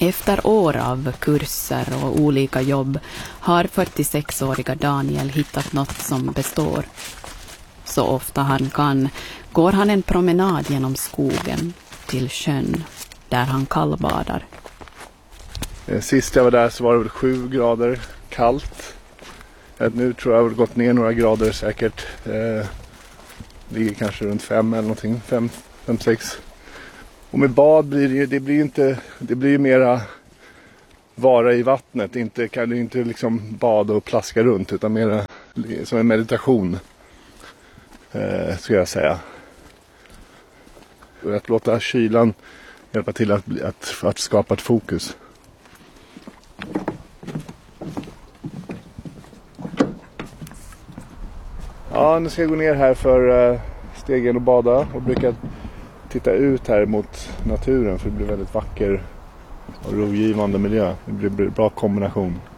Efter år av kurser och olika jobb har 46-åriga Daniel hittat något som består. Så ofta han kan går han en promenad genom skogen till sjön där han kallbadar. Sist jag var där så var det väl 7 grader kallt. Nu tror jag har gått ner några grader säkert. Ligger kanske runt 5 eller någonting. 5-6. Och med bad blir det blir mera vara i vattnet. Kan du inte liksom bada och plaska runt utan mera som en meditation. Ska jag säga. Och att låta kylan hjälpa till att skapa ett fokus. Ja, nu ska jag gå ner här för stegen och bada och brukar titta ut här mot naturen för det blir väldigt vacker och rogivande miljö. Det blir en bra kombination.